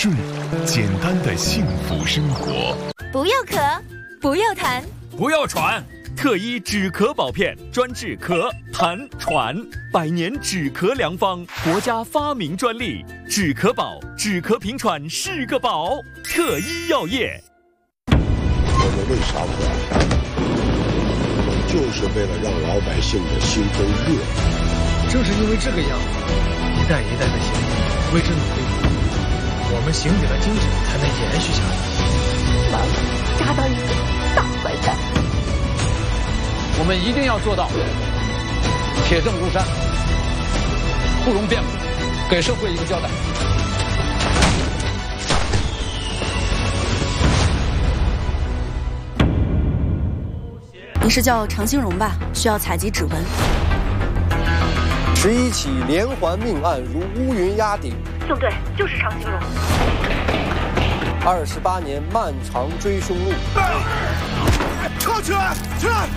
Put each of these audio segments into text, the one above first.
众，简单的幸福生活。 不要咳，不要痰， 不要喘。特一止咳宝片，专治咳、痰、喘，100年止咳良方，国家发明专利。止咳宝，止咳平喘是个宝。特一药业。 我们为啥不爱干？就是为了让老百姓的心中热。 正是因为这个样子，一代一代的刑警为之努力，我们刑警的精神才能延续下去。 牢里抓到一个大坏蛋。 我们一定要做到铁证如山，不容辩驳，给社会一个交代。 你是叫常兴荣吧？需要采集指纹。 11起连环命案如乌云压顶。 对对，就是常兴荣。 28年漫长追凶路。 靠起来，起来！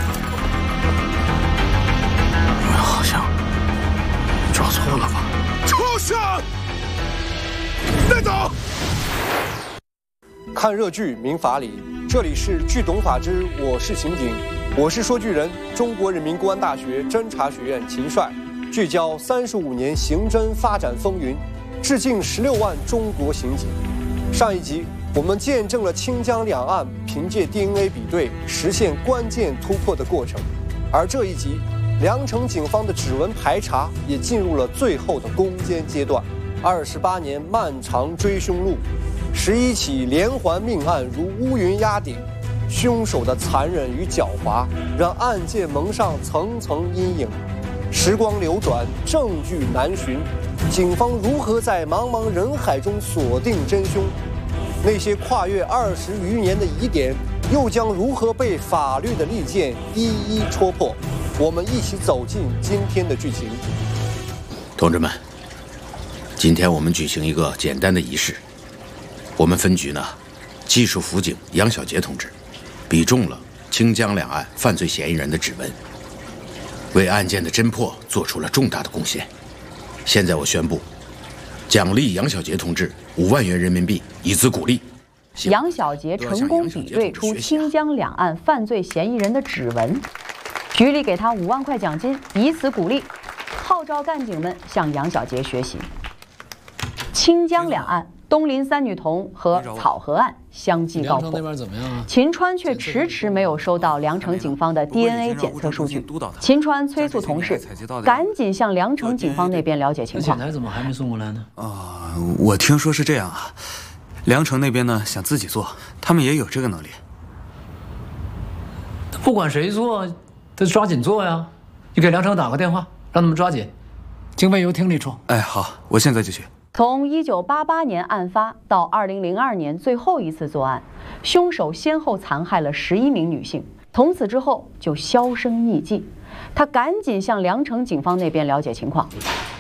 我们好像抓错了吧？ 抽下！带走！ 看热剧明法理，这里是剧懂法之我是刑警，我是说剧人，中国人民公安大学侦查学院秦帅，聚焦35年刑侦发展风云，致敬16万中国刑警。上一集我们见证了清江两岸凭借 DNA 比对实现关键突破的过程，而这一集梁城警方的指纹排查也进入了最后的攻坚阶段。28年漫长追凶路，11起连环命案如乌云压顶，凶手的残忍与狡猾让案件蒙上层层阴影。时光流转，证据难寻，警方如何在茫茫人海中锁定真凶？那些跨越20余年的疑点，又将如何被法律的利剑一一戳破？我们一起走进今天的剧情。 同志们，今天我们举行一个简单的仪式。我们分局呢，技术辅警杨小杰同志，比中了清江两岸犯罪嫌疑人的指纹，为案件的侦破做出了重大的贡献。现在我宣布，奖励杨小杰同志5万元人民币，以资鼓励。 杨小杰成功比对出清江两岸犯罪嫌疑人的指纹，局里给他5万块奖金，以此鼓励，号召干警们向杨小杰学习。清江两岸东林3女童和草河案相继告破，秦川却迟迟没有收到梁城警方的 DNA 检测数据。秦川催促同事赶紧向梁城警方那边了解情况。 检台怎么还没送过来呢？我听说是这样啊，梁城那边呢想自己做，他们也有这个能力。不管谁做，都抓紧做呀！你给梁城打个电话，让他们抓紧。警卫由厅里出。哎，好，我现在就去。 从1988年案发到2002年最后一次作案，凶手先后残害了11名女性，从此之后就销声匿迹。他赶紧向梁城警方那边了解情况。